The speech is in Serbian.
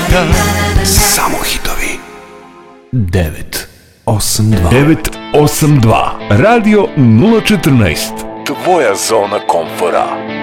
muzika. Samo hitovi. 982 Radio 014. Tvoja zona komfora.